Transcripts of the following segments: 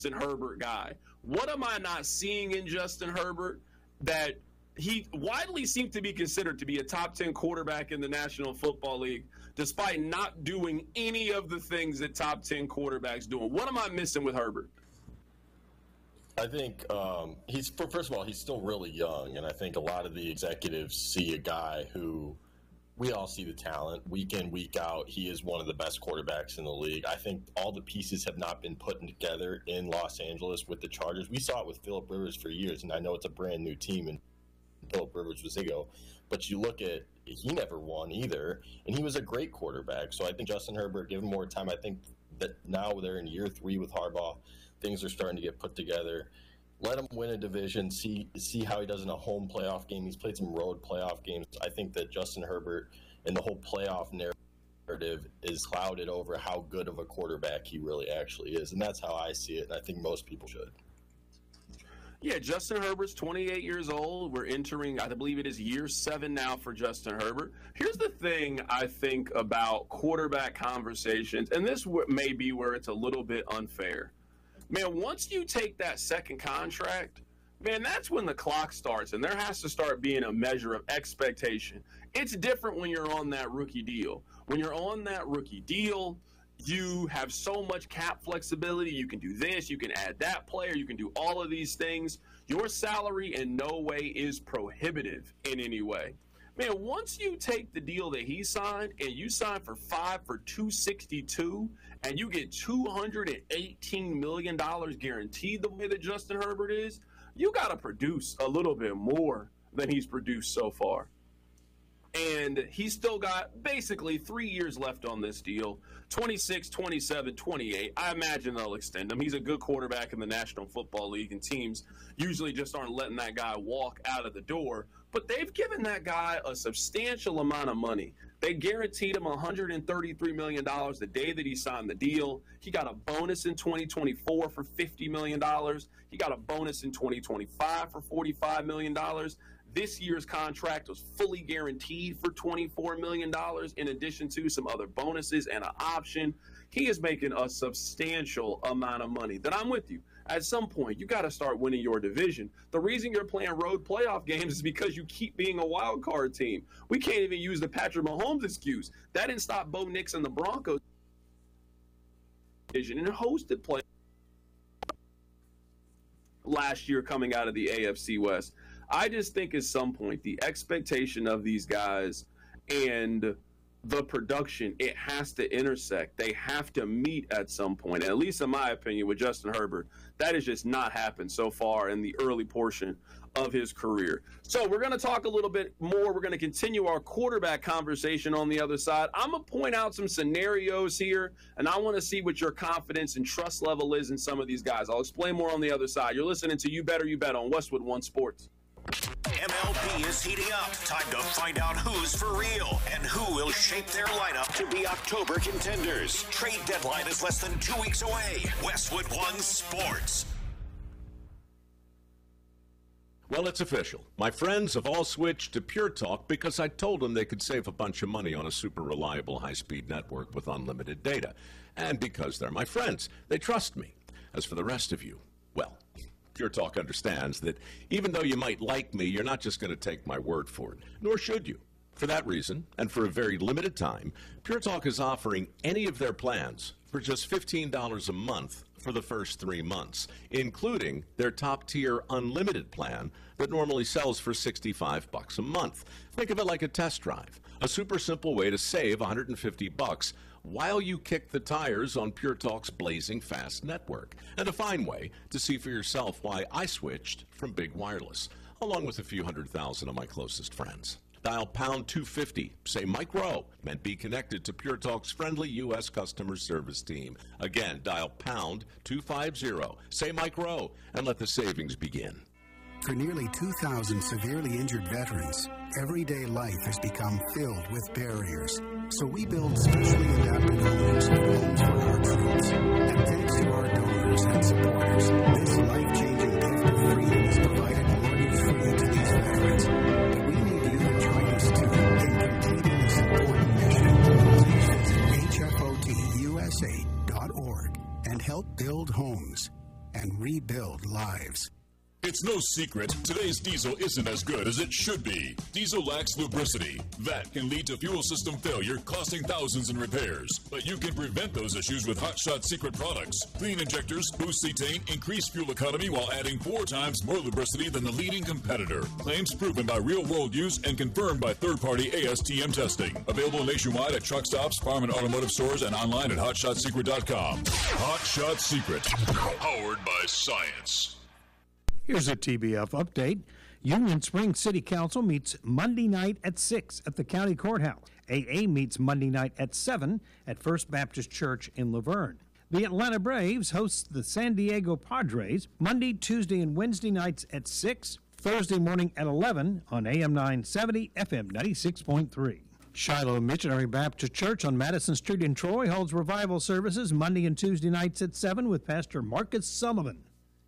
Justin Herbert guy. What am I not seeing in Justin Herbert that he widely seems to be considered to be a top 10 quarterback in the National Football League, despite not doing any of the things that top 10 quarterbacks do? What am I missing with Herbert? I think first of all, he's still really young, and I think a lot of the executives see a guy who we all see the talent week in, week out. He is one of the best quarterbacks in the league. I think all the pieces have not been put together in Los Angeles with the Chargers. We saw it with Phillip Rivers for years, and I know it's a brand new team, and Phillip Rivers was ego, but you look at he never won either, and he was a great quarterback. So I think Justin Herbert, give him more time. I think that now they're in year 3 with Harbaugh. Things are starting to get put together. Let him win a division, see how he does in a home playoff game. He's played some road playoff games. I think that Justin Herbert and the whole playoff narrative is clouded over how good of a quarterback he really actually is, and that's how I see it, and I think most people should. Yeah, Justin Herbert's 28 years old. We're entering, I believe it is year 7 now for Justin Herbert. Here's the thing I think about quarterback conversations, and this may be where it's a little bit unfair. Man, once you take that second contract, man, that's when the clock starts, and there has to start being a measure of expectation. It's different when you're on that rookie deal. When you're on that rookie deal, you have so much cap flexibility. You can do this, you can add that player, you can do all of these things. Your salary in no way is prohibitive in any way. Man, once you take the deal that he signed and you sign for 5 for $262 and you get $218 million guaranteed the way that Justin Herbert is, you got to produce a little bit more than he's produced so far. And he's still got basically 3 years left on this deal, 26, 27, 28. I imagine they'll extend him. He's a good quarterback in the National Football League, and teams usually just aren't letting that guy walk out of the door. But they've given that guy a substantial amount of money. They guaranteed him $133 million the day that he signed the deal. He got a bonus in 2024 for $50 million. He got a bonus in 2025 for $45 million. This year's contract was fully guaranteed for $24 million, in addition to some other bonuses and an option. He is making a substantial amount of money. That I'm with you. At some point, you got to start winning your division. The reason you're playing road playoff games is because you keep being a wild card team. We can't even use the Patrick Mahomes excuse. That didn't stop Bo Nix and the Broncos division and hosted play last year coming out of the AFC West. I just think at some point the expectation of these guys and the production, it has to intersect. They have to meet at some point. And at least in my opinion with Justin Herbert, that has just not happened so far in the early portion of his career. So we're going to talk a little bit more. We're going to continue our quarterback conversation on the other side. I'm going to point out some scenarios here, and I want to see what your confidence and trust level is in some of these guys. I'll explain more on the other side. You're listening to You Better You Bet on Westwood One Sports. MLB is heating up. Time to find out who's for real and who will shape their lineup to be October contenders. Trade deadline is less than 2 weeks away. Westwood One Sports. Well, it's official. My friends have all switched to Pure Talk because I told them they could save a bunch of money on a super reliable high-speed network with unlimited data. And because they're my friends, they trust me. As for the rest of you, well, Pure Talk understands that even though you might like me, you're not just going to take my word for it, nor should you. For that reason, and for a very limited time, Pure Talk is offering any of their plans for just $15 a month for the first 3 months, including their top-tier unlimited plan that normally sells for $65 a month. Think of it like a test drive, a super simple way to save $150 while you kick the tires on Pure Talk's blazing fast network, and a fine way to see for yourself why I switched from Big Wireless, along with a few 100,000 of my closest friends. Dial pound 250, say Mike Rowe, and be connected to Pure Talk's friendly U.S. customer service team. Again, dial pound 250, say Mike Rowe, and let the savings begin. For nearly 2,000 severely injured veterans, everyday life has become filled with barriers. So we build specially adapted homes and homes for our troops. And thanks to our donors and supporters, this life-changing gift of freedom is provided mortgage-free to these veterans. But we need you to join us too in completing this important mission. Please visit hfotusa.org and help build homes. and rebuild lives. It's no secret, today's diesel isn't as good as it should be. Diesel lacks lubricity. That can lead to fuel system failure, costing thousands in repairs. But you can prevent those issues with Hot Shot Secret products. Clean injectors, boost cetane, increase fuel economy while adding 4 times more lubricity than the leading competitor. Claims proven by real-world use and confirmed by third-party ASTM testing. Available nationwide at truck stops, farm and automotive stores, and online at HotShotSecret.com. Hot Shot Secret, powered by science. Here's a TBF update. Union Springs City Council meets Monday night at 6 at the county courthouse. AA meets Monday night at 7 at First Baptist Church in Laverne. The Atlanta Braves host the San Diego Padres Monday, Tuesday, and Wednesday nights at 6, Thursday morning at 11 on AM 970, FM 96.3. Shiloh Missionary Baptist Church on Madison Street in Troy holds revival services Monday and Tuesday nights at 7 with Pastor Marcus Sullivan.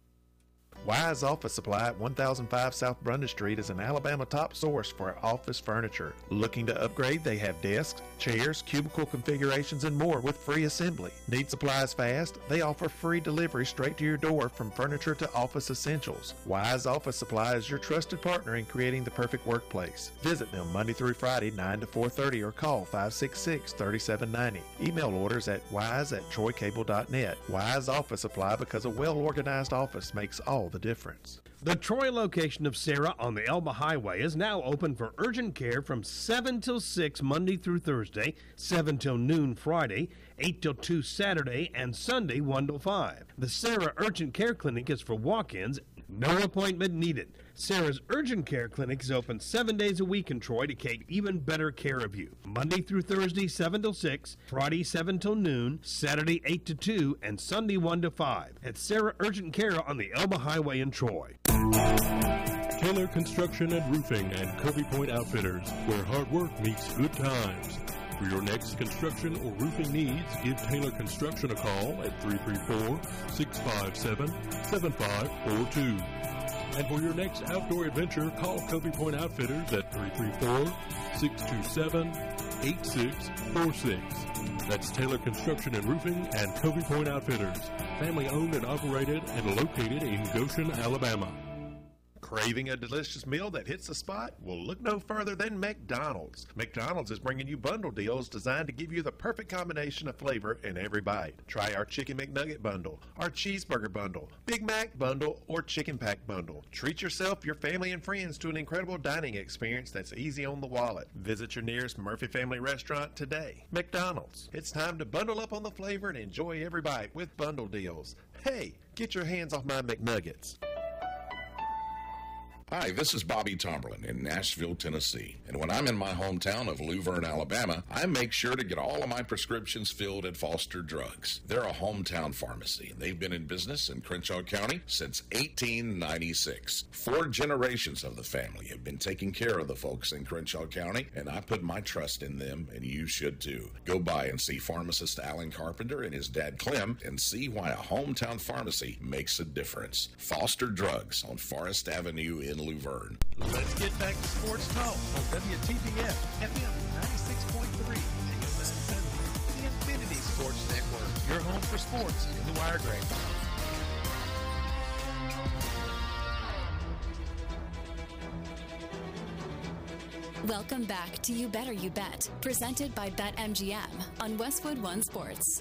Wise Office Supply at 1005 South Brundage Street is an Alabama top source for office furniture. Looking to upgrade? They have desks, chairs, cubicle configurations, and more with free assembly. Need supplies fast? They offer free delivery straight to your door from furniture to office essentials. Wise Office Supply is your trusted partner in creating the perfect workplace. Visit them Monday through Friday, 9 to 4:30, or call 566-3790. Email orders at wise@troycable.net. Wise Office Supply, because a well-organized office makes all the difference. The Troy location of Sarah on the Elba Highway is now open for urgent care from 7 till 6 Monday through Thursday, 7 till noon Friday, 8 till 2 Saturday, and Sunday 1 till 5. The Sarah Urgent Care Clinic is for walk-ins, no appointment needed. Sarah's Urgent Care Clinic is open 7 days a week in Troy to take even better care of you. Monday through Thursday, 7 till 6, Friday, 7 till noon, Saturday, 8 to 2, and Sunday, 1 to 5. At Sarah Urgent Care on the Elba Highway in Troy. Taylor Construction and Roofing and Covey Point Outfitters, where hard work meets good times. For your next construction or roofing needs, give Taylor Construction a call at 334-657-7542. And for your next outdoor adventure, call Covey Point Outfitters at 334-627-8646. That's Taylor Construction and Roofing and Covey Point Outfitters, family owned and operated and located in Goshen, Alabama. Craving a delicious meal that hits the spot? Well, look no further than McDonald's. McDonald's is bringing you bundle deals designed to give you the perfect combination of flavor in every bite. Try our Chicken McNugget bundle, our Cheeseburger bundle, Big Mac bundle, or Chicken Pack bundle. Treat yourself, your family, and friends to an incredible dining experience that's easy on the wallet. Visit your nearest Murphy Family Restaurant today. McDonald's. It's time to bundle up on the flavor and enjoy every bite with bundle deals. Hey, get your hands off my McNuggets. Hi, this is Bobby Tomberlin in Nashville, Tennessee. And when I'm in my hometown of Luverne, Alabama, I make sure to get all of my prescriptions filled at Foster Drugs. They're a hometown pharmacy, and they've been in business in Crenshaw County since 1896. 4 generations of the family have been taking care of the folks in Crenshaw County, and I put my trust in them, and you should too. Go by and see pharmacist Alan Carpenter and his dad Clem and see why a hometown pharmacy makes a difference. Foster Drugs on Forest Avenue in Luverne. Let's get back to sports talk on WTBF FM 96.3. And you listen to the Infinity Sports Network, your home for sports in the Wiregrain. Welcome back to You Better You Bet, presented by BetMGM on Westwood One Sports.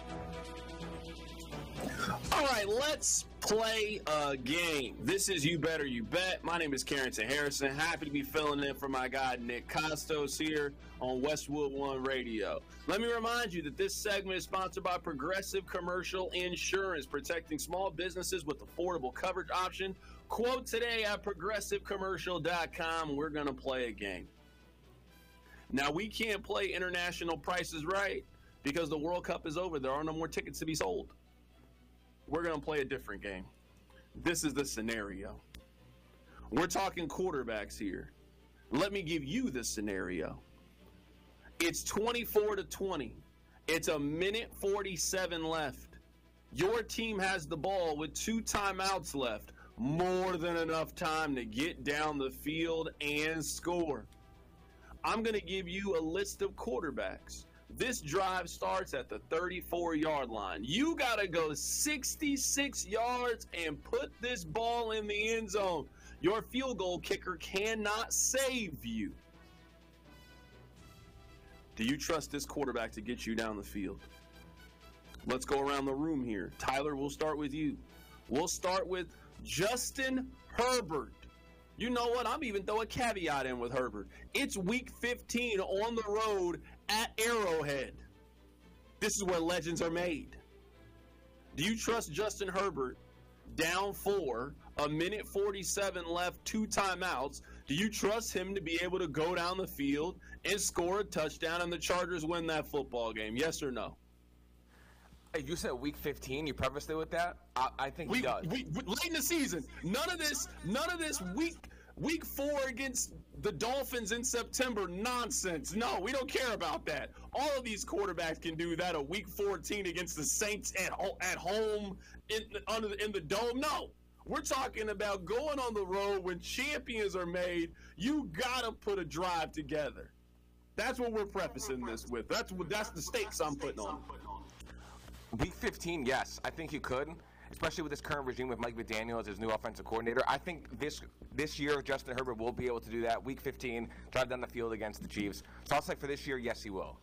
All right, let's play a game. This is You Better You Bet. My name is Carrington Harrison. Happy to be filling in for my guy Nick Costos here on Westwood One Radio. Let me remind you that this segment is sponsored by Progressive Commercial Insurance, protecting small businesses with affordable coverage option. Quote today at progressivecommercial.com. We're going to play a game. Now, we can't play international prices right because the World Cup is over. There are no more tickets to be sold. We're going to play a different game. This is the scenario. We're talking quarterbacks here. Let me give you the scenario. It's 24-20. It's a minute 47 left. Your team has the ball with 2 timeouts left. More than enough time to get down the field and score. I'm going to give you a list of quarterbacks. This drive starts at the 34-yard line. You got to go 66 yards and put this ball in the end zone. Your field goal kicker cannot save you. Do you trust this quarterback to get you down the field? Let's go around the room here. Tyler, we'll start with you. We'll start with Justin Herbert. You know what? I'm even throw a caveat in with Herbert. It's week 15 on the road at Arrowhead. This is where legends are made. Do you trust Justin Herbert down 4, a minute 47 left, 2 timeouts? Do you trust him to be able to go down the field and score a touchdown and the Chargers win that football game? Yes or no? Hey, you said week 15. You prefaced it with that. I think he does. Late in the season. None of this week 4 against the Dolphins in September nonsense. No, we don't care about that. All of these quarterbacks can do that. A week 14 against the Saints at home in the dome. No. We're talking about going on the road when champions are made. You gotta put a drive together. That's what we're prefacing this with. That's the stakes I'm putting on. Week 15, yes, I think you could, especially with this current regime with Mike McDaniel as his new offensive coordinator. I think this year Justin Herbert will be able to do that. Week 15, drive down the field against the Chiefs. So I'll say for this year, yes, he will.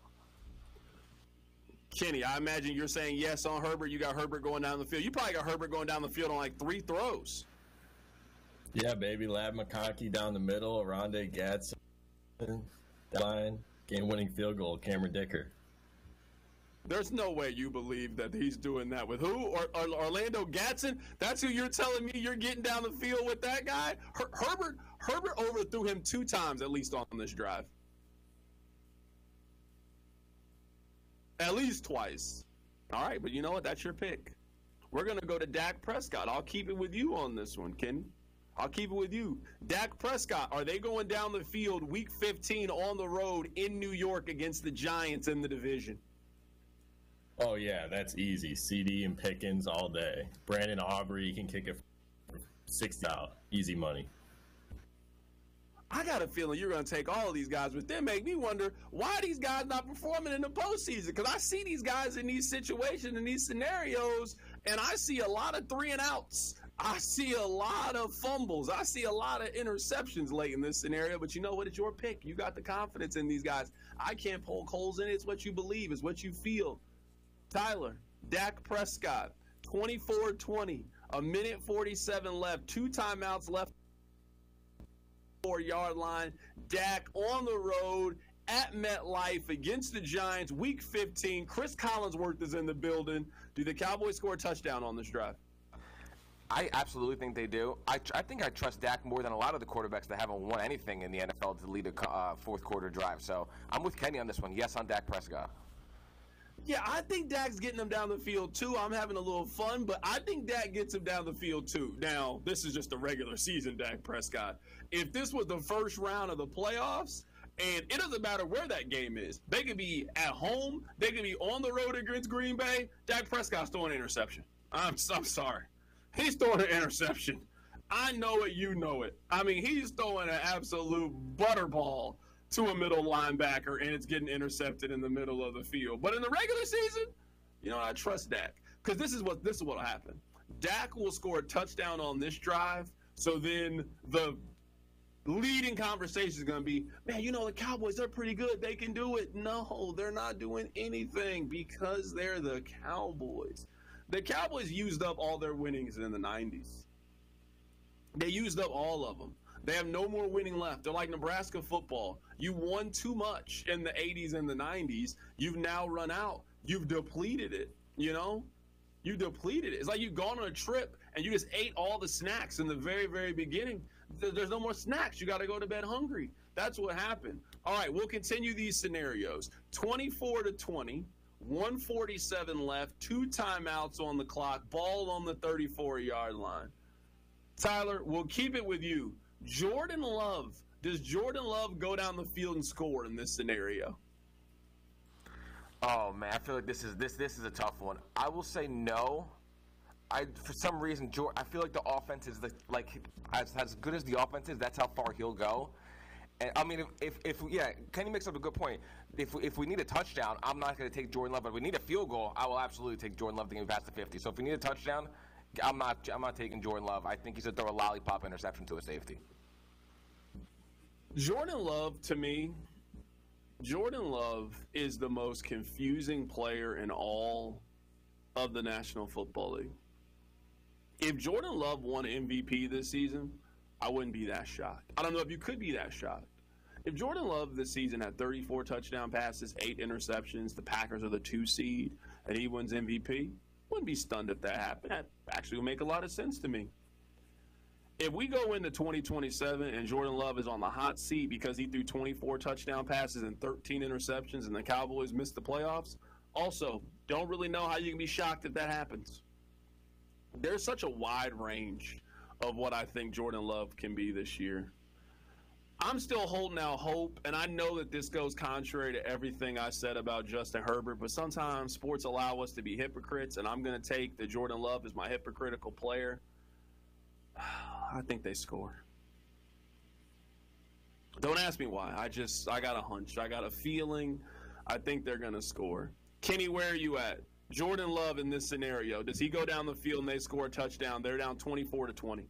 Kenny, I imagine you're saying yes on Herbert. You got Herbert going down the field. You probably got Herbert going down the field on like 3 throws. Yeah, baby. Lab McConkey down the middle. Rondé Gadsden. Line. Game-winning field goal. Cameron Dicker. There's no way you believe that he's doing that with who? Or Orlando Gadsden? That's who you're telling me you're getting down the field with that guy? Herbert overthrew him 2 times at least on this drive. At least twice. All right, but you know what? That's your pick. We're going to go to Dak Prescott. I'll keep it with you on this one, Kenny. I'll keep it with you. Dak Prescott, are they going down the field week 15 on the road in New York against the Giants in the division? Oh, yeah, that's easy. CD and Pickens all day. Brandon Aubrey can kick it 60 out. Easy money. I got a feeling you're going to take all of these guys, but then make me wonder why these guys not performing in the postseason. Because I see these guys in these situations, in these scenarios, and I see a lot of 3-and-outs. I see a lot of fumbles. I see a lot of interceptions late in this scenario. But you know what? It's your pick. You got the confidence in these guys. I can't poke holes in it. It's what you believe. It's what you feel. Tyler, Dak Prescott, 24-20, a minute 47 left, 2 timeouts left, 4-yard line. Dak on the road at MetLife against the Giants, week 15. Chris Collinsworth is in the building. Do the Cowboys score a touchdown on this drive? I absolutely think they do. I think I trust Dak more than a lot of the quarterbacks that haven't won anything in the NFL to lead a fourth quarter drive. So I'm with Kenny on this one. Yes, on Dak Prescott. Yeah, I think Dak's getting them down the field, too. I'm having a little fun, but I think Dak gets him down the field, too. Now, this is just a regular season Dak Prescott. If this was the first round of the playoffs, and it doesn't matter where that game is, they could be at home, they could be on the road against Green Bay, Dak Prescott's throwing an interception. I'm sorry. He's throwing an interception. I know it, you know it. I mean, he's throwing an absolute butterball to a middle linebacker, and it's getting intercepted in the middle of the field. But in the regular season, you know, I trust Dak. Because this is what will happen. Dak will score a touchdown on this drive, so then the leading conversation is going to be, man, you know, the Cowboys, they're pretty good. They can do it. No, they're not doing anything because they're the Cowboys. The Cowboys used up all their winnings in the 90s. They used up all of them. They have no more winning left. They're like Nebraska football. You won too much in the 80s and the 90s. You've now run out. You've depleted it, you know? You depleted it. It's like you've gone on a trip and you just ate all the snacks in the very, very beginning. There's no more snacks. You got to go to bed hungry. That's what happened. All right, we'll continue these scenarios. 24-20, 147 left, 2 timeouts on the clock, ball on the 34-yard line. Tyler, we'll keep it with you. Jordan Love. Does Jordan Love go down the field and score in this scenario? Oh man, I feel like this is a tough one. I will say no. For some reason, I feel like the offense is as good as the offense is. That's how far he'll go. And I mean, if Kenny makes up a good point. If we need a touchdown, I'm not going to take Jordan Love. But if we need a field goal, I will absolutely take Jordan Love to get past the 50. So if we need a touchdown, I'm not taking Jordan Love. I think he's going to throw a lollipop interception to a safety. Jordan Love, to me, Jordan Love is the most confusing player in all of the National Football League. If Jordan Love won MVP this season, I wouldn't be that shocked. I don't know if you could be that shocked. If Jordan Love this season had 34 touchdown passes, 8 interceptions, the Packers are the 2 seed, and he wins MVP, wouldn't be stunned if that happened. That actually would make a lot of sense to me. If we go into 2027 and Jordan Love is on the hot seat because he threw 24 touchdown passes and 13 interceptions and the Cowboys missed the playoffs, also, don't really know how you can be shocked if that happens. There's such a wide range of what I think Jordan Love can be this year. I'm still holding out hope, and I know that this goes contrary to everything I said about Justin Herbert, but sometimes sports allow us to be hypocrites, and I'm going to take that Jordan Love is my hypocritical player. I think they score. Don't ask me why. I got a hunch. I got a feeling. I think they're going to score. Kenny, where are you at? Jordan Love in this scenario, does he go down the field and they score a touchdown? They're down 24-20.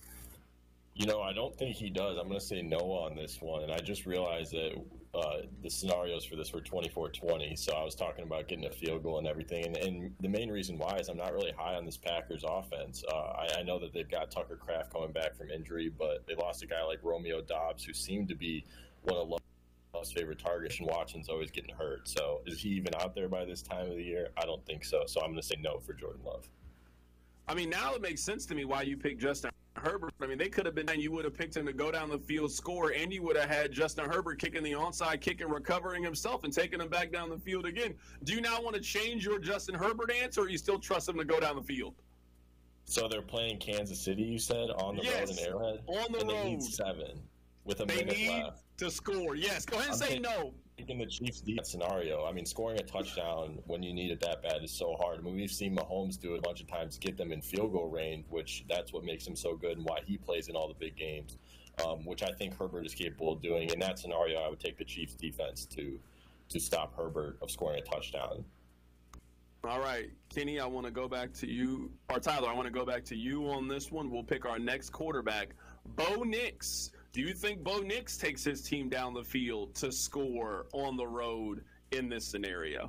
I don't think he does. I'm going to say no on this one. And I just realized that the scenarios for this were 24-20. So I was talking about getting a field goal and everything. And the main reason why is I'm not really high on this Packers offense. I know that they've got Tucker Kraft coming back from injury, but they lost a guy like Romeo Doubs, who seemed to be one of Love's favorite targets, and Watson's always getting hurt. So is he even out there by this time of the year? I don't think so. So I'm going to say no for Jordan Love. I mean, now it makes sense to me why you picked Justin Herbert. I mean, they could have been, and you would have picked him to go down the field, score, and you would have had Justin Herbert kicking the onside kick and recovering himself and taking him back down the field again. Do you now want to change your Justin Herbert answer, or you still trust him to go down the field? So they're playing Kansas City, you said, on the road in Arrowhead? On the road. They need 7 with a minute left. To score. Yes, go ahead and say no. In the Chiefs' defense scenario, I mean, scoring a touchdown when you need it that bad is so hard. I mean, we've seen Mahomes do it a bunch of times, get them in field goal range, which that's what makes him so good and why he plays in all the big games, which I think Herbert is capable of doing. In that scenario, I would take the Chiefs' defense to stop Herbert of scoring a touchdown. All right, Kenny, I want to go back to you, or Tyler, I want to go back to you on this one. We'll pick our next quarterback, Bo Nix. Do you think Bo Nix takes his team down the field to score on the road in this scenario?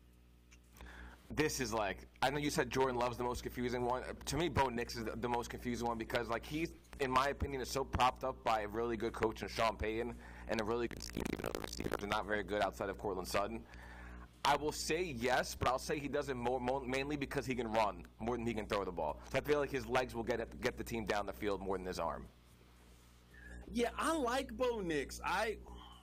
This is I know you said Jordan Love's the most confusing one. To me, Bo Nix is the most confusing one because, he's, in my opinion, is so propped up by a really good coach in Sean Payton and a really good scheme, even though the receivers are not very good outside of Cortland Sutton. I will say yes, but I'll say he does it mainly because he can run more than he can throw the ball. So I feel like his legs will get the team down the field more than his arm. Yeah, I like Bo Nix. I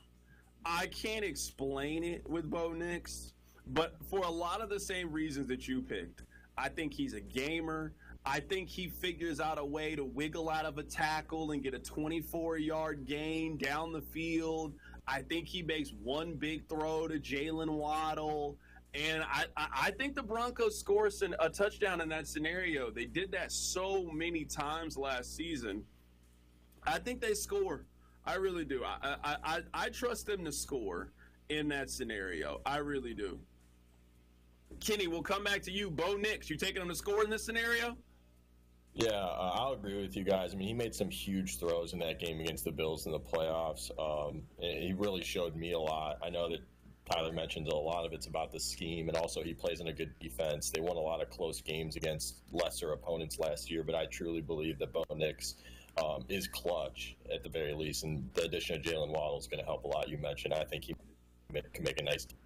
can't explain it with Bo Nix, but for a lot of the same reasons that you picked. I think he's a gamer. I think he figures out a way to wiggle out of a tackle and get a 24-yard gain down the field. I think he makes one big throw to Jalen Waddle. And I think the Broncos score a touchdown in that scenario. They did that so many times last season. I think they score. I really do. I trust them to score in that scenario. I really do. Kenny, we'll come back to you. Bo Nix, you taking him to score in this scenario? Yeah, I'll agree with you guys. I mean, he made some huge throws in that game against the Bills in the playoffs. He really showed me a lot. I know that Tyler mentioned a lot of it's about the scheme, and also he plays in a good defense. They won a lot of close games against lesser opponents last year, but I truly believe that Bo Nix is clutch at the very least, and the addition of Jalen Waddle is going to help a lot. You mentioned, I think he can make a nice team.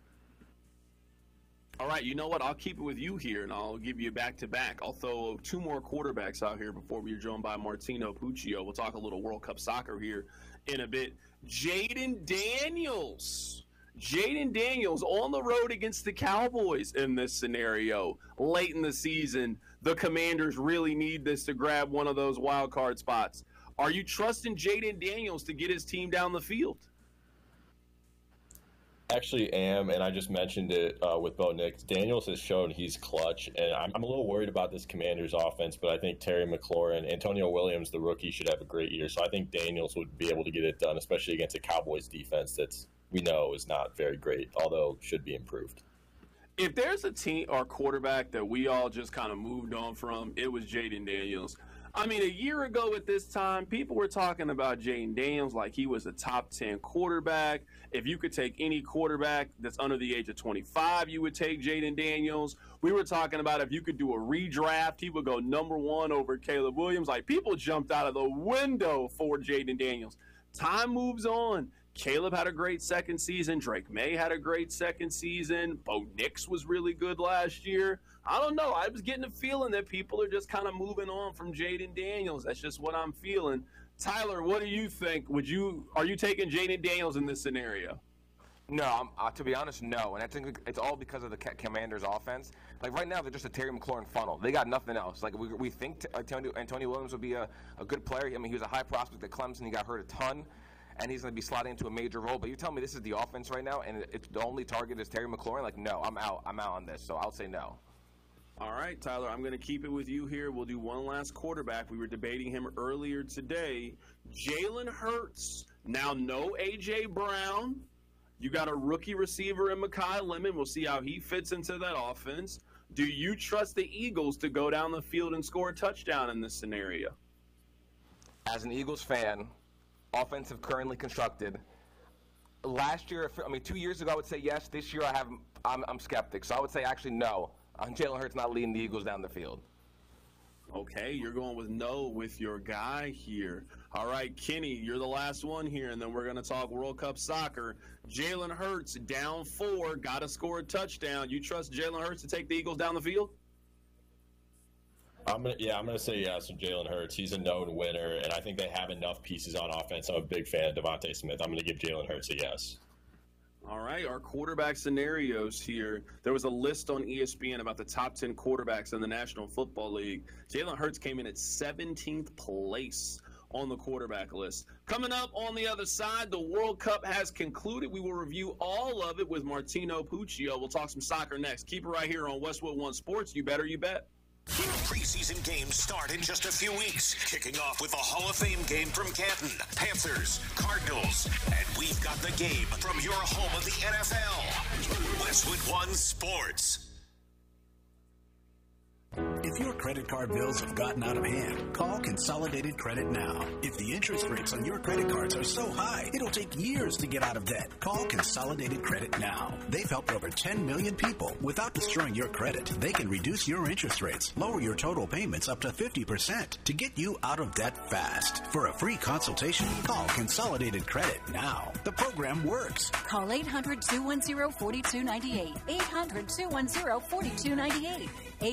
All right, you know what? I'll keep it with you here, and I'll give you back-to-back. I'll throw 2 more quarterbacks out here before we're joined by Martino Puccio. We'll talk a little World Cup soccer here in a bit. Jayden Daniels. Jayden Daniels on the road against the Cowboys in this scenario. Late in the season, the Commanders really need this to grab one of those wild card spots. Are you trusting Jayden Daniels to get his team down the field? actually am, and I just mentioned it with Bo Nix. Daniels has shown he's clutch, and I'm a little worried about this Commanders offense, but I think Terry McLaurin, Antonio Williams, the rookie, should have a great year. So I think Daniels would be able to get it done, especially against a Cowboys defense that's we know is not very great, although should be improved. If there's a team or quarterback that we all just kind of moved on from, it was Jayden Daniels. I mean, a year ago at this time, people were talking about Jayden Daniels like he was a top 10 quarterback. If you could take any quarterback that's under the age of 25, you would take Jayden Daniels. We were talking about if you could do a redraft, he would go number 1 over Caleb Williams. Like, people jumped out of the window for Jayden Daniels. Time moves on. Caleb had a great second season. Drake May had a great second season. Bo Nix was really good last year. I don't know. I was getting a feeling that people are just kind of moving on from Jayden Daniels. That's just what I'm feeling. Tyler, what do you think? Are you taking Jayden Daniels in this scenario? No, to be honest, no. And I think it's all because of the Commanders' offense. Like, right now, they're just a Terry McLaurin funnel. They got nothing else. Like, we think Antonio Williams would be a good player. I mean, he was a high prospect at Clemson. He got hurt a ton. And he's going to be slotted into a major role. But you tell me this is the offense right now, and it's the only target is Terry McLaurin? Like, no, I'm out on this. So I'll say no. All right, Tyler, I'm going to keep it with you here. We'll do one last quarterback. We were debating him earlier today. Jalen Hurts. Now, no A.J. Brown. You got a rookie receiver in Mekhi Lemon. We'll see how he fits into that offense. Do you trust the Eagles to go down the field and score a touchdown in this scenario? As an Eagles fan, offensive currently constructed. Last year, 2 years ago, I would say yes. This year, I'm skeptic. So I would say actually no. Jalen Hurts not leading the Eagles down the field. Okay, you're going with no with your guy here. All right, Kenny, you're the last one here, and then we're going to talk World Cup soccer. Jalen Hurts down 4, got to score a touchdown. You trust Jalen Hurts to take the Eagles down the field? I'm gonna say yes to Jalen Hurts. He's a known winner, and I think they have enough pieces on offense. I'm a big fan of Devontae Smith. I'm gonna give Jalen Hurts a yes. All right, our quarterback scenarios here. There was a list on ESPN about the top 10 quarterbacks in the National Football League. Jalen Hurts came in at 17th place on the quarterback list. Coming up on the other side, the World Cup has concluded. We will review all of it with Martino Puccio. We'll talk some soccer next. Keep it right here on Westwood One Sports. You better, you bet. Preseason games start in just a few weeks, kicking off with a Hall of Fame game from Canton, Panthers, Cardinals, and we've got the game from your home of the NFL, Westwood One Sports. If your credit card bills have gotten out of hand, call Consolidated Credit now. If the interest rates on your credit cards are so high, it'll take years to get out of debt. Call Consolidated Credit now. They've helped over 10 million people. Without destroying your credit, they can reduce your interest rates, lower your total payments up to 50% to get you out of debt fast. For a free consultation, call Consolidated Credit now. The program works. Call 800-210-4298. 800-210-4298.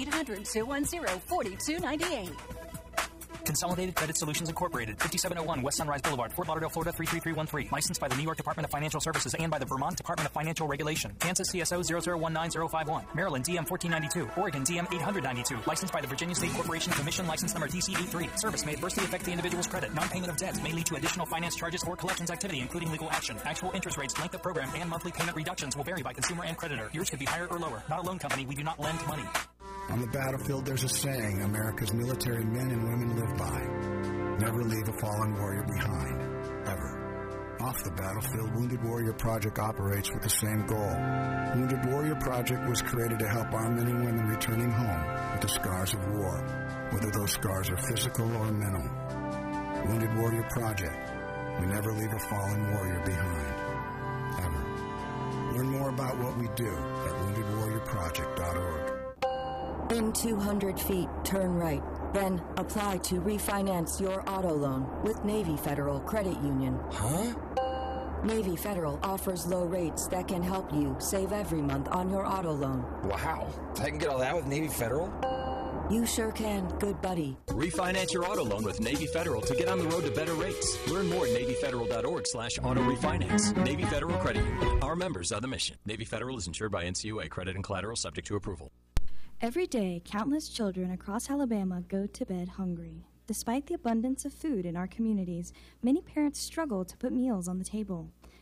800-210-4298. Consolidated Credit Solutions Incorporated, 5701 West Sunrise Boulevard, Fort Lauderdale, Florida 33313. Licensed by the New York Department of Financial Services and by the Vermont Department of Financial Regulation. Kansas CSO 0019051. Maryland DM 1492. Oregon DM 892. Licensed by the Virginia State Corporation Commission, license number DC83. Service may adversely affect the individual's credit. Non-payment of debts may lead to additional finance charges or collections activity, including legal action. Actual interest rates, length of program, and monthly payment reductions will vary by consumer and creditor. Yours could be higher or lower. Not a loan company. We do not lend money. On the battlefield, there's a saying America's military men and women live by. Never leave a fallen warrior behind. Ever. Off the battlefield, Wounded Warrior Project operates with the same goal. Wounded Warrior Project was created to help our men and women returning home with the scars of war, whether those scars are physical or mental. Wounded Warrior Project. We never leave a fallen warrior behind. Ever. Learn more about what we do at woundedwarriorproject.org. In 200 feet, turn right. Then apply to refinance your auto loan with Navy Federal Credit Union. Huh? Navy Federal offers low rates that can help you save every month on your auto loan. Wow. I can get all that with Navy Federal? You sure can, good buddy. Refinance your auto loan with Navy Federal to get on the road to better rates. Learn more at NavyFederal.org/auto refinance. Navy Federal Credit Union. Our members are the mission. Navy Federal is insured by NCUA. Credit and collateral subject to approval. Every day, countless children across Alabama go to bed hungry. Despite the abundance of food in our communities, many parents struggle to put meals on the table.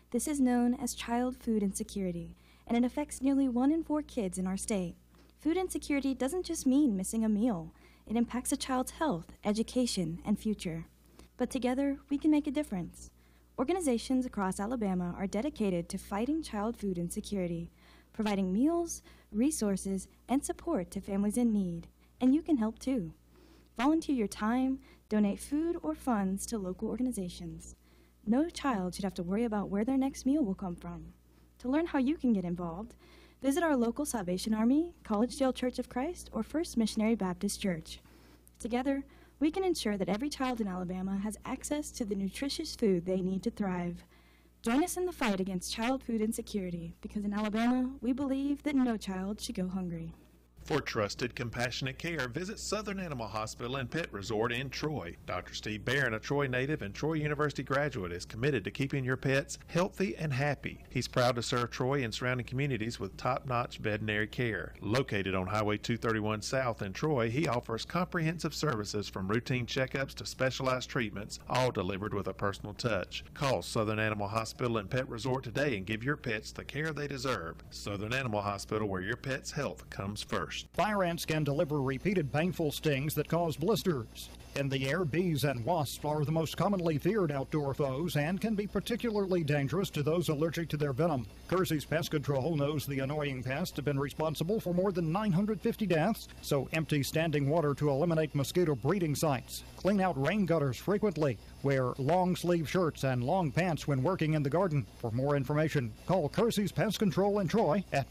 This is known as child food insecurity, and it affects nearly 1 in 4 kids in our state. Food insecurity doesn't just mean missing a meal. It impacts a child's health, education, and future. But together, we can make a difference. Organizations across Alabama are dedicated to fighting child food insecurity, providing meals, resources, and support to families in need. And you can help too. Volunteer your time, donate food or funds to local organizations. No child should have to worry about where their next meal will come from. To learn how you can get involved, visit our local Salvation Army, Collegedale Church of Christ, or First Missionary Baptist Church. Together, we can ensure that every child in Alabama has access to the nutritious food they need to thrive. Join us in the fight against child food insecurity, because in Alabama, we believe that no child should go hungry. For trusted, compassionate care, visit Southern Animal Hospital and Pet Resort in Troy. Dr. Steve Barron, a Troy native and Troy University graduate, is committed to keeping your pets healthy and happy. He's proud to serve Troy and surrounding communities with top-notch veterinary care. Located on Highway 231 South in Troy, he offers comprehensive services from routine checkups to specialized treatments, all delivered with a personal touch. Call Southern Animal Hospital and Pet Resort today and give your pets the care they deserve. Southern Animal Hospital, where your pet's health comes first. Fire ants can deliver repeated painful stings that cause blisters. In the air, bees and wasps are the most commonly feared outdoor foes and can be particularly dangerous to those allergic to their venom. Kersey's Pest Control knows the annoying pests have been responsible for more than 950 deaths, so empty standing water to eliminate mosquito breeding sites. Clean out rain gutters frequently. Wear long-sleeve shirts and long pants when working in the garden. For more information, call Kersey's Pest Control in Troy at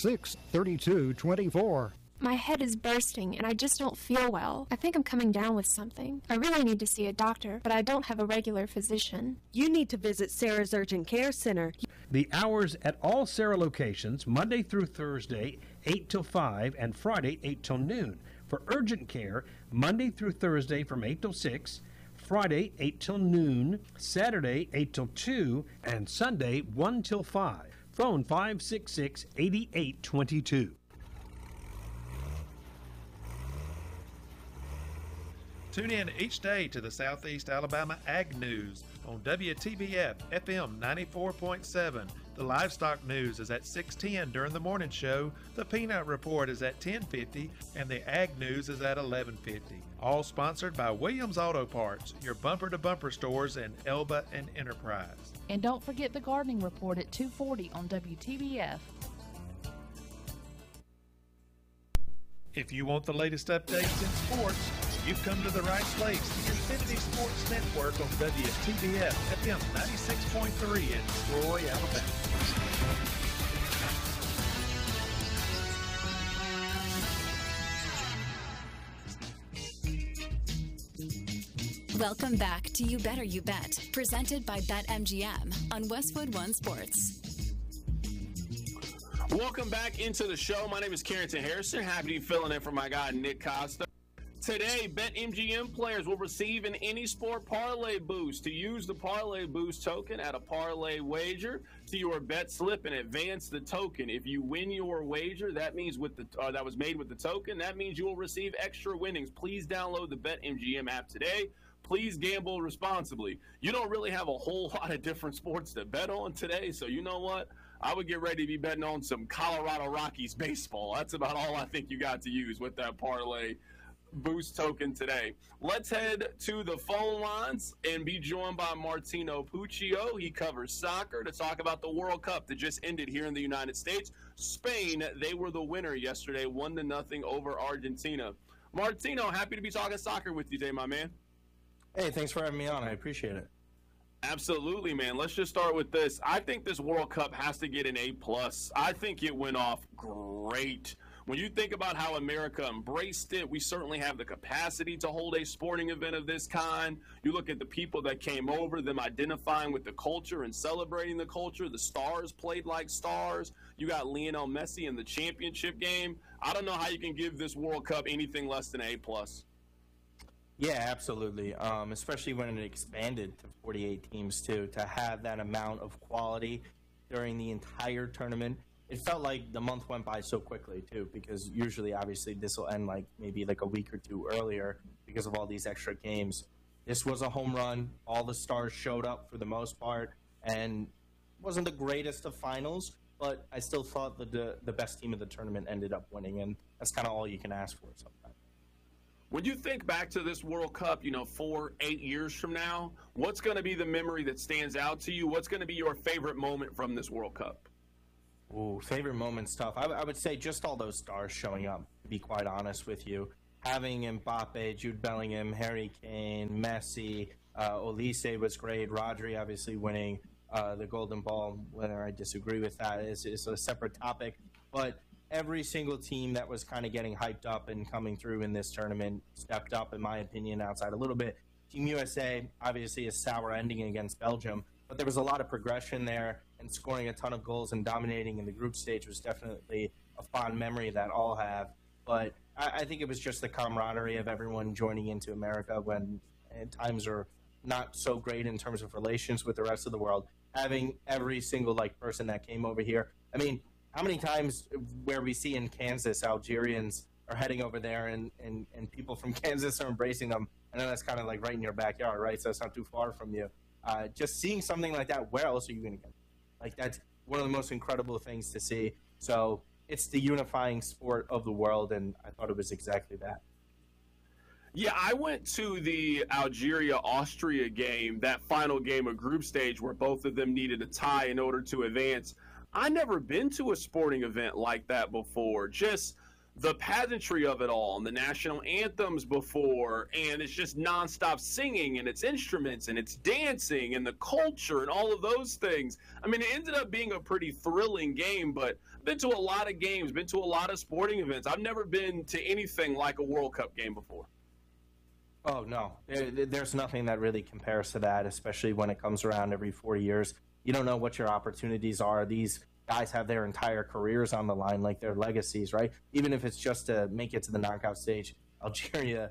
566-3224. My head is bursting and I just don't feel well. I think I'm coming down with something. I really need to see a doctor, but I don't have a regular physician. You need to visit Sarah's Urgent Care Center. The hours at all Sarah locations, Monday through Thursday, 8 till 5, and Friday, 8 till noon. For urgent care, Monday through Thursday from 8 till 6, Friday, 8 till noon, Saturday, 8 till 2, and Sunday, 1 till 5. Phone 566-8822. Tune in each day to the Southeast Alabama Ag News on WTBF FM 94.7. The livestock news is at 6:10 during the morning show. The Peanut Report is at 10:50, and the Ag News is at 11:50. All sponsored by Williams Auto Parts, your bumper-to-bumper stores in Elba and Enterprise. And don't forget the Gardening Report at 2:40 on WTBF. If you want the latest updates in sports, you've come to the right place. The Infinity Sports Network on WTBF FM 96.3 in Troy, Alabama. Welcome back to You Better You Bet, presented by BetMGM on Westwood One Sports. Welcome back into the show. My name is Carrington Harrison. Happy to be filling in for my guy, Nick Costa. Today, BetMGM players will receive an Any Sport Parlay Boost. To use the Parlay Boost token at a parlay wager to your bet slip and advance the token. If you win your wager, that means that was made with the token, that means you will receive extra winnings. Please download the BetMGM app today. Please gamble responsibly. You don't really have a whole lot of different sports to bet on today, so you know what? I would get ready to be betting on some Colorado Rockies baseball. That's about all I think you got to use with that Parlay Boost token today. Let's head to the phone lines and be joined by Martino Puccio. He covers soccer to talk about the World Cup that just ended here in the United States. Spain, they were the winner yesterday, 1-0 over Argentina. Martino, happy to be talking soccer with you today, my man. Hey, thanks for having me on. I appreciate it. Absolutely, man. Let's just start with this. I think this World Cup has to get an A+. I think it went off great. When you think about how America embraced it, we certainly have the capacity to hold a sporting event of this kind. You look at the people that came over, them identifying with the culture and celebrating the culture. The stars played like stars. You got Lionel Messi in the championship game. I don't know how you can give this World Cup anything less than A+. Yeah, absolutely. Especially when it expanded to 48 teams, too, to have that amount of quality during the entire tournament. It felt like the month went by so quickly, too, because usually, obviously, this will end maybe a week or two earlier because of all these extra games. This was a home run. All the stars showed up for the most part, and wasn't the greatest of finals, but I still thought that the best team of the tournament ended up winning, and that's kind of all you can ask for sometimes. When you think back to this World Cup, 4-8 years from now, what's going to be the memory that stands out to you? What's going to be your favorite moment from this World Cup? Ooh, favorite moment's tough. I would say just all those stars showing up, to be quite honest with you. Having Mbappe, Jude Bellingham, Harry Kane, Messi, Olise was great, Rodri obviously winning the Golden Ball. Whether I disagree with that is a separate topic. But every single team that was kind of getting hyped up and coming through in this tournament stepped up, in my opinion, outside a little bit. Team USA, obviously a sour ending against Belgium, but there was a lot of progression there, and scoring a ton of goals and dominating in the group stage was definitely a fond memory that all have. But I think it was just the camaraderie of everyone joining into America when times are not so great in terms of relations with the rest of the world. Having every single person that came over here. I mean, how many times where we see in Kansas Algerians are heading over there and people from Kansas are embracing them? I know that's kind of like right in your backyard, right? So it's not too far from you. Just seeing something like that, where else are you going to get? That's one of the most incredible things to see. So it's the unifying sport of the world, and I thought it was exactly that. Yeah, I went to the Algeria-Austria game, that final game of group stage where both of them needed a tie in order to advance. I never been to a sporting event like that before. Just the pageantry of it all, and the national anthems before, and it's just nonstop singing, and it's instruments, and it's dancing, and the culture, and all of those things. I mean, it ended up being a pretty thrilling game, but I've been to a lot of games, been to a lot of sporting events. I've never been to anything like a World Cup game before. Oh, no. There's nothing that really compares to that, especially when it comes around every 4 years. You don't know what your opportunities are. These guys have their entire careers on the line, like their legacies, right? Even if it's just to make it to the knockout stage. Algeria,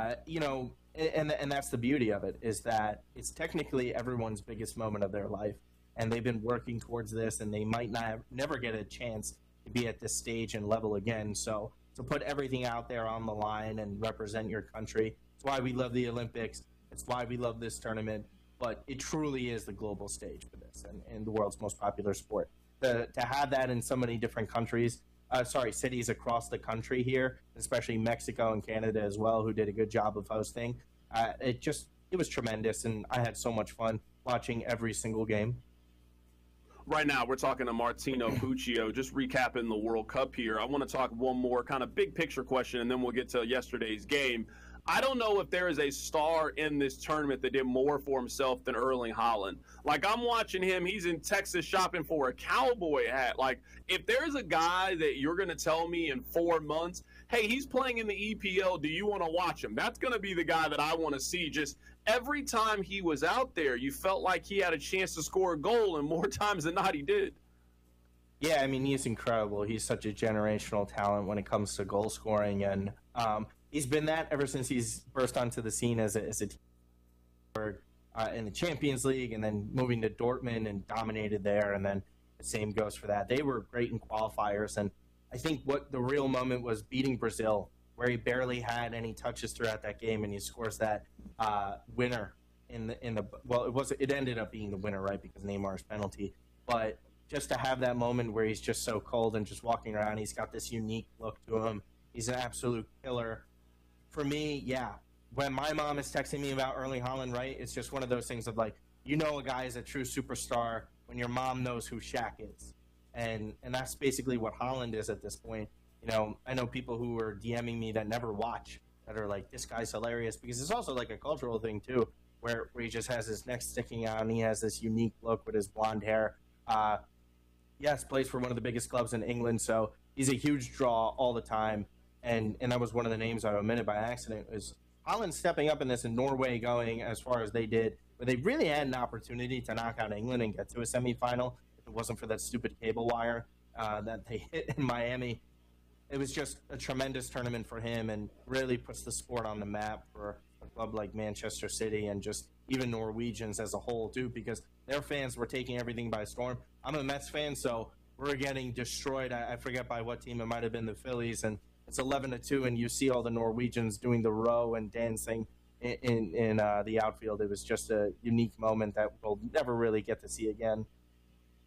and that's the beauty of it, is that it's technically everyone's biggest moment of their life. And they've been working towards this, and they might never get a chance to be at this stage and level again. So to put everything out there on the line and represent your country, it's why we love the Olympics. It's why we love this tournament. But it truly is the global stage for this and the world's most popular sport. To have that in so many different cities across the country here, especially Mexico and Canada as well, who did a good job of hosting. It was tremendous, and I had so much fun watching every single game. Right now, we're talking to Martino Puccio, just recapping the World Cup here. I want to talk one more kind of big picture question, and then we'll get to yesterday's game. I don't know if there is a star in this tournament that did more for himself than Erling Haaland. I'm watching him. He's in Texas shopping for a cowboy hat. If there's a guy that you're going to tell me in 4 months, hey, he's playing in the EPL, do you want to watch him? That's going to be the guy that I want to see. Just every time he was out there, you felt like he had a chance to score a goal, and more times than not, he did. Yeah, I mean, he's incredible. He's such a generational talent when it comes to goal scoring, and he's been that ever since he's burst onto the scene as a team in the Champions League, and then moving to Dortmund and dominated there, and then the same goes for that. They were great in qualifiers, and I think what the real moment was beating Brazil, where he barely had any touches throughout that game, and he scores that winner it ended up being the winner, right, because Neymar's penalty, but just to have that moment where he's just so cold and just walking around, he's got this unique look to him. He's an absolute killer. For me, yeah, when my mom is texting me about Erling Haaland, right, it's just one of those things of a guy is a true superstar when your mom knows who Shaq is. And that's basically what Haaland is at this point. I know people who are DMing me that never watch that are like, this guy's hilarious, because it's also like a cultural thing too, where he just has his neck sticking out and he has this unique look with his blonde hair. Yes, plays for one of the biggest clubs in England, so he's a huge draw all the time. And that was one of the names I omitted by accident, was Haaland stepping up in this, and Norway going as far as they did, where they really had an opportunity to knock out England and get to a semifinal if it wasn't for that stupid cable wire that they hit in Miami. It was just a tremendous tournament for him, and really puts the sport on the map for a club like Manchester City, and just even Norwegians as a whole too, because their fans were taking everything by storm. I'm a Mets fan, so we're getting destroyed. I forget by what team. It might have been the Phillies, and it's 11-2, and you see all the Norwegians doing the row and dancing in the outfield. It was just a unique moment that we'll never really get to see again.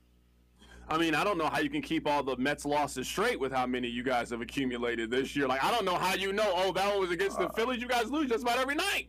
I mean, I don't know how you can keep all the Mets losses straight with how many you guys have accumulated this year. Like, I don't know how you know, oh, that one was against the Phillies. You guys lose just about every night.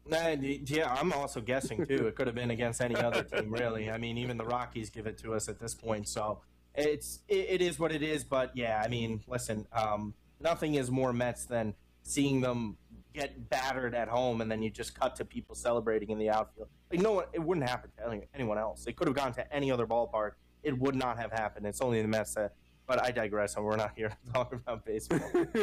Yeah, I'm also guessing, too. It could have been against any other team, really. I mean, even the Rockies give it to us at this point. So it is what it is. But, yeah, I mean, listen, nothing is more Mets than seeing them get battered at home, and then you just cut to people celebrating in the outfield. Like, no one, it wouldn't happen to anyone else. It could have gone to any other ballpark. It would not have happened. It's only the Mets that. But I digress, and we're not here to talk about baseball.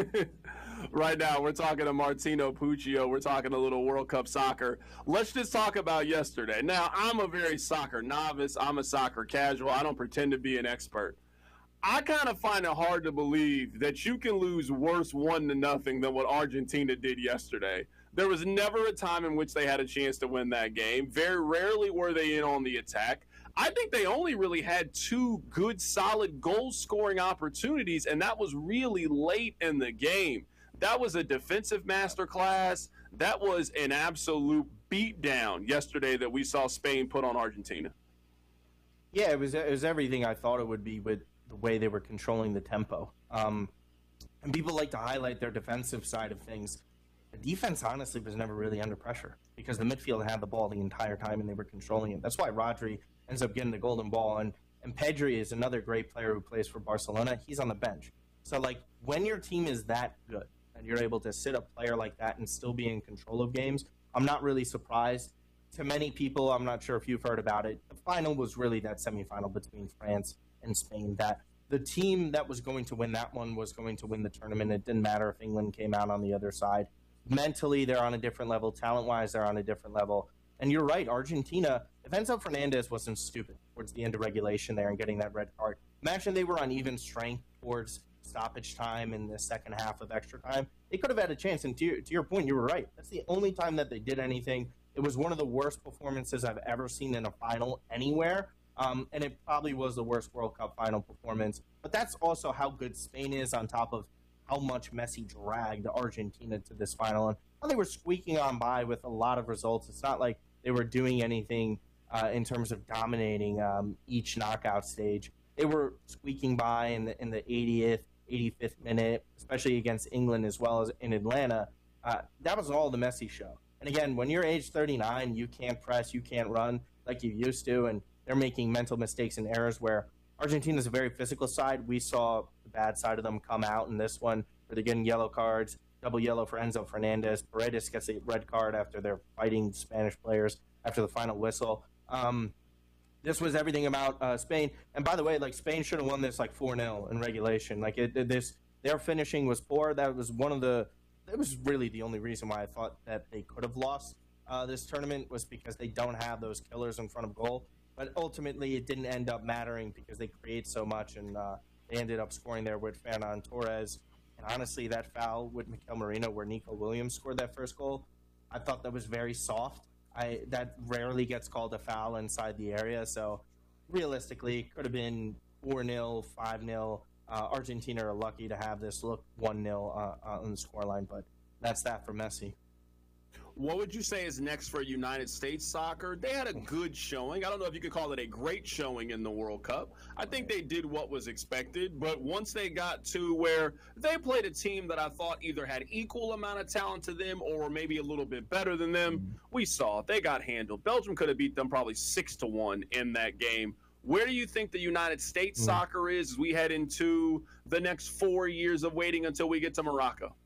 Right now, we're talking to Martino Puccio. We're talking a little World Cup soccer. Let's just talk about yesterday. Now, I'm a very soccer novice. I'm a soccer casual. I don't pretend to be an expert. I kind of find it hard to believe that you can lose worse 1-0 than what Argentina did yesterday. There was never a time in which they had a chance to win that game. Very rarely were they in on the attack. I think they only really had 2 good, solid goal-scoring opportunities, and that was really late in the game. That was a defensive masterclass. That was an absolute beatdown yesterday that we saw Spain put on Argentina. Yeah, it was everything I thought it would be with the way they were controlling the tempo. And people like to highlight their defensive side of things. The defense, honestly, was never really under pressure because the midfield had the ball the entire time and they were controlling it. That's why Rodri ends up getting the golden ball. And Pedri is another great player who plays for Barcelona. He's on the bench. So, like, when your team is that good and you're able to sit a player like that and still be in control of games, I'm not really surprised. To many people, I'm not sure if you've heard about it, the final was really that semifinal between France and Spain, that the team that was going to win that one was going to win the tournament. It didn't matter if England came out on the other side. Mentally, they're on a different level. Talent-wise, they're on a different level. And you're right, Argentina, if Enzo Fernandez wasn't stupid towards the end of regulation there and getting that red card, imagine they were on even strength towards stoppage time in the second half of extra time. They could have had a chance. And to your point, you were right. That's the only time that they did anything. It was one of the worst performances I've ever seen in a final anywhere. And it probably was the worst World Cup final performance. But that's also how good Spain is on top of how much Messi dragged Argentina to this final. And they were squeaking on by with a lot of results. It's not like they were doing anything in terms of dominating each knockout stage. They were squeaking by in the 80th, 85th minute, especially against England as well as in Atlanta. That was all the Messi show. And again, when you're age 39, you can't press, you can't run like you used to, and they're making mental mistakes and errors where Argentina's a very physical side. We saw the bad side of them come out in this one where they're getting yellow cards, double yellow for Enzo Fernandez. Paredes gets a red card after they're fighting Spanish players after the final whistle. This was everything about Spain. And by the way, like, Spain should have won this like 4-0 in regulation. Like, their finishing was poor. That was it was really the only reason why I thought that they could have lost this tournament, was because they don't have those killers in front of goal. But ultimately, it didn't end up mattering because they create so much, and they ended up scoring there with Fernan Torres. And honestly, that foul with Mikel Merino where Nico Williams scored that first goal, I thought that was very soft. That rarely gets called a foul inside the area. So realistically, it could have been 4-0, 5-0. Argentina are lucky to have this look 1-0 on the scoreline, but that's that for Messi. What would you say is next for United States soccer? They had a good showing. I don't know if you could call it a great showing in the World Cup. I think they did what was expected, but once they got to where they played a team that I thought either had equal amount of talent to them or maybe a little bit better than them, we saw it. They got handled. Belgium could have beat them probably 6-1 in that game. Where do you think the United States soccer is as we head into the next 4 years of waiting until we get to Morocco?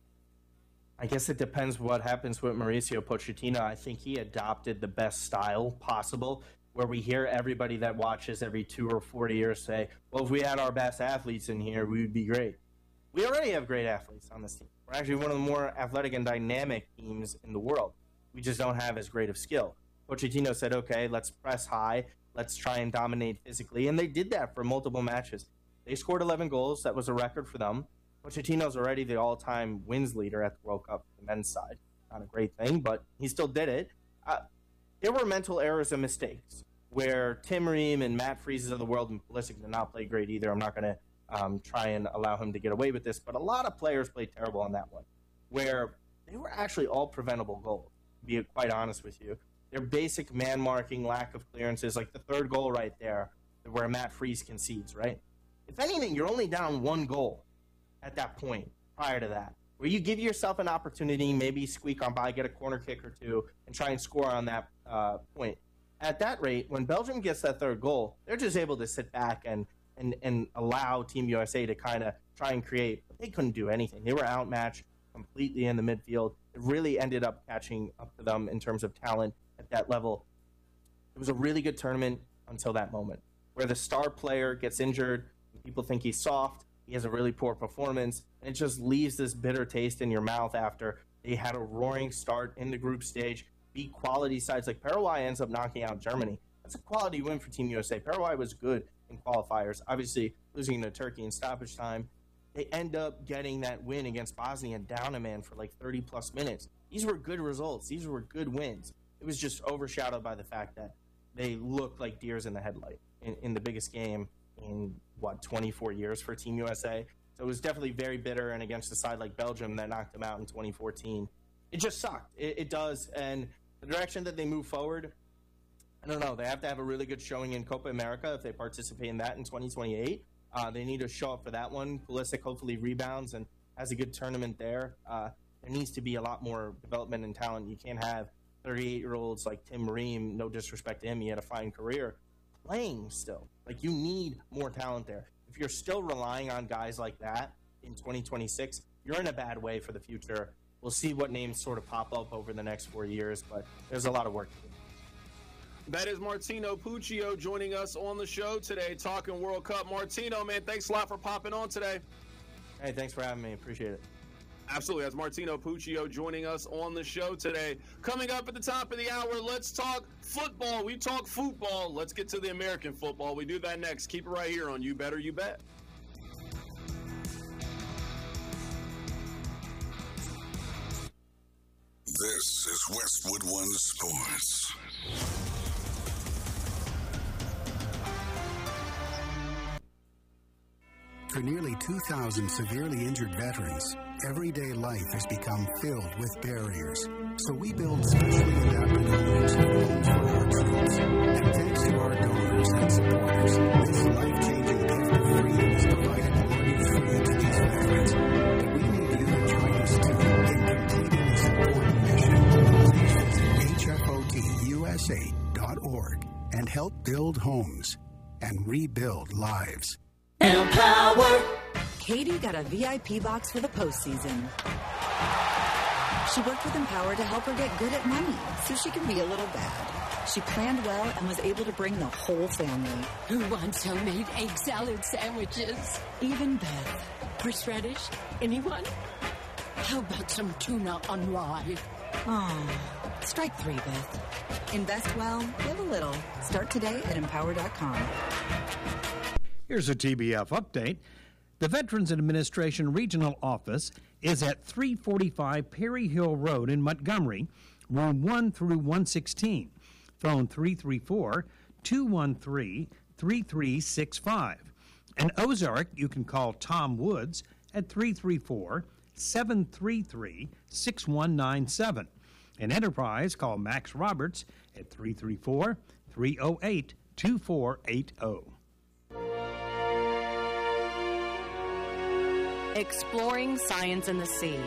I guess it depends what happens with Mauricio Pochettino. I think he adopted the best style possible, where we hear everybody that watches every 2 or 4 years say, well, if we had our best athletes in here, we would be great. We already have great athletes on this team. We're actually one of the more athletic and dynamic teams in the world. We just don't have as great of skill. Pochettino said, okay, let's press high. Let's try and dominate physically. And they did that for multiple matches. They scored 11 goals. That was a record for them. Pochettino's already the all-time wins leader at the World Cup, the men's side. Not a great thing, but he still did it. There were mental errors and mistakes where Tim Ream and Matt Freezes of the world, and Pulisic did not play great either. I'm not going to try and allow him to get away with this, but a lot of players played terrible on that one, where they were actually all preventable goals, to be quite honest with you. Their basic man-marking, lack of clearances, like the third goal right there where Matt Freese concedes, right? If anything, you're only down 1 goal at that point prior to that, where you give yourself an opportunity, maybe squeak on by, get a corner kick or two, and try and score on that point. At that rate, when Belgium gets that 3rd goal, they're just able to sit back and allow Team USA to kind of try and create. But they couldn't do anything. They were outmatched completely in the midfield. It really ended up catching up to them in terms of talent at that level. It was a really good tournament until that moment, where the star player gets injured, and people think he's soft, he has a really poor performance, and it just leaves this bitter taste in your mouth after they had a roaring start in the group stage, beat quality sides like Paraguay, ends up knocking out Germany. That's a quality win for Team USA. Paraguay was good in qualifiers, obviously losing to Turkey in stoppage time. They end up getting that win against Bosnia down a man for like 30-plus minutes. These were good results. These were good wins. It was just overshadowed by the fact that they looked like deers in the headlight in the biggest game in, 24 years for Team USA. So it was definitely very bitter, and against a side like Belgium that knocked them out in 2014. It just sucked. It does. And the direction that they move forward, I don't know. They have to have a really good showing in Copa America if they participate in that in 2028. They need to show up for that one. Pulisic hopefully rebounds and has a good tournament there. There needs to be a lot more development and talent. You can't have 38-year-olds like Tim Ream, no disrespect to him, he had a fine career, playing still. Like, you need more talent there. If you're still relying on guys like that in 2026, you're in a bad way for the future. We'll see what names sort of pop up over the next 4 years, but there's a lot of work to do. That is Martino Puccio joining us on the show today, talking World Cup. Martino, man, thanks a lot for popping on today. Hey, thanks for having me. Appreciate it. Absolutely. That's Martino Puccio joining us on the show today. Coming up at the top of the hour, let's talk football. We talk football. Let's get to the American football. We do that next. Keep it right here on You Better You Bet. This is Westwood One Sports. For nearly 2,000 severely injured veterans, everyday life has become filled with barriers. So we build specially adapted homes for our troops. And thanks to our donors and supporters, this life-changing gift of freedom is provided mortgage-free to these veterans. But we need you to join us too in completing this important mission. Please visit hfotusa.org and help build homes and rebuild lives. Empower! Katie got a VIP box for the postseason. She worked with Empower to help her get good at money so she can be a little bad. She planned well and was able to bring the whole family. Who wants homemade egg salad sandwiches? Even Beth. Horseradish? Anyone? How about some tuna on rye? Oh, strike 3, Beth. Invest well, live a little. Start today at Empower.com. Here's a TBF update. The Veterans Administration Regional Office is at 345 Perry Hill Road in Montgomery, room 1 through 116. Phone 334-213-3365. In Ozark, you can call Tom Woods at 334-733-6197. In Enterprise, call Max Roberts at 334-308-2480. Exploring science in the sea.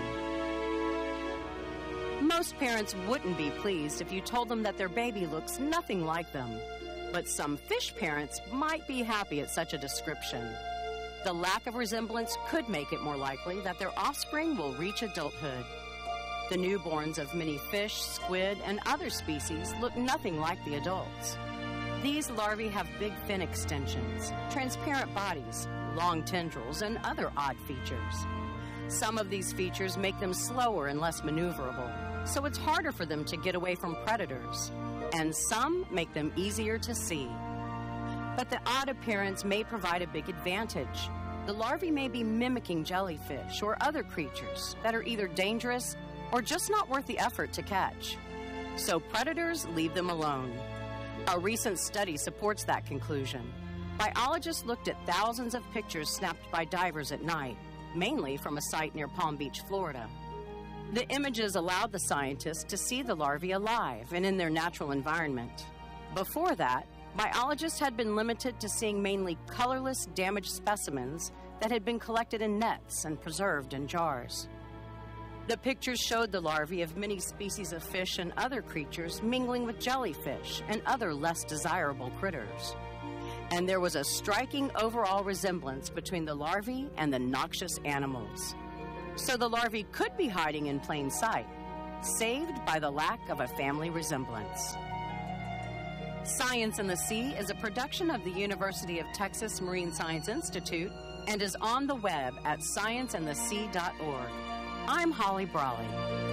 Most parents wouldn't be pleased if you told them that their baby looks nothing like them. But some fish parents might be happy at such a description. The lack of resemblance could make it more likely that their offspring will reach adulthood. The newborns of many fish, squid, and other species look nothing like the adults. These larvae have big fin extensions, transparent bodies, long tendrils, and other odd features. Some of these features make them slower and less maneuverable, so it's harder for them to get away from predators. And some make them easier to see. But the odd appearance may provide a big advantage. The larvae may be mimicking jellyfish or other creatures that are either dangerous or just not worth the effort to catch. So predators leave them alone. A recent study supports that conclusion. Biologists looked at thousands of pictures snapped by divers at night, mainly from a site near Palm Beach, Florida. The images allowed the scientists to see the larvae alive and in their natural environment. Before that, Biologists had been limited to seeing mainly colorless, damaged specimens that had been collected in nets and preserved in jars. The pictures showed the larvae of many species of fish and other creatures mingling with jellyfish and other less desirable critters. And there was a striking overall resemblance between the larvae and the noxious animals. So the larvae could be hiding in plain sight, saved by the lack of a family resemblance. Science in the Sea is a production of the University of Texas Marine Science Institute and is on the web at scienceinthesea.org. I'm Holly Brawley.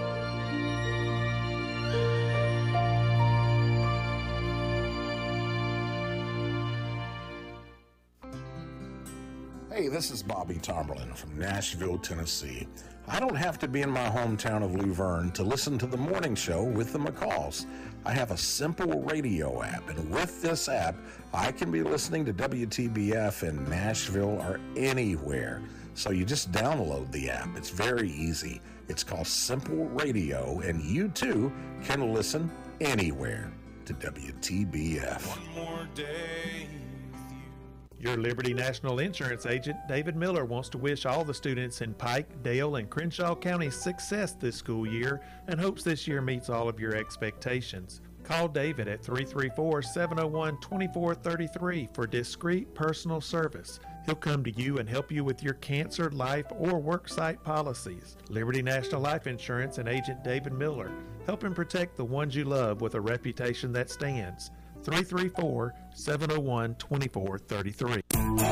Hey, this is Bobby Tomberlin from Nashville, Tennessee. I don't have to be in my hometown of Luverne to listen to the morning show with the McCalls. I have a simple radio app, and with this app, I can be listening to WTBF in Nashville or anywhere. So you just download the app. It's very easy. It's called Simple Radio, and you too can listen anywhere to WTBF. One more day. Your Liberty National Insurance agent, David Miller, wants to wish all the students in Pike, Dale, and Crenshaw counties success this school year and hopes this year meets all of your expectations. Call David at 334-701-2433 for discreet personal service. He'll come to you and help you with your cancer, life, or worksite policies. Liberty National Life Insurance and agent David Miller, helping protect the ones you love with a reputation that stands. 334-701-2433.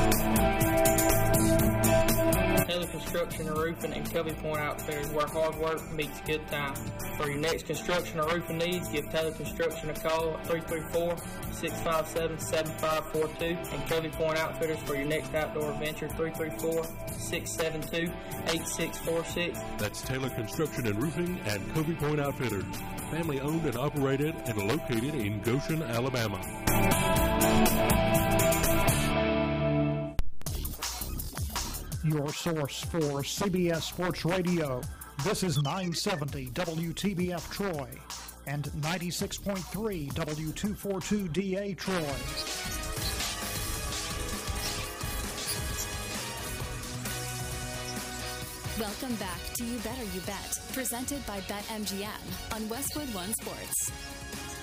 Taylor Construction and Roofing and Covey Point Outfitters, where hard work meets good time. For your next construction or roofing needs, give Taylor Construction a call at 334-657-7542 and Covey Point Outfitters for your next outdoor adventure, 334-672-8646. That's Taylor Construction and Roofing and Covey Point Outfitters. Family owned and operated and located in Goshen, Alabama. Your source for CBS Sports Radio. This is 970 WTBF Troy and 96.3 W242DA Troy. Welcome back to You Better You Bet, presented by BetMGM on Westwood One Sports.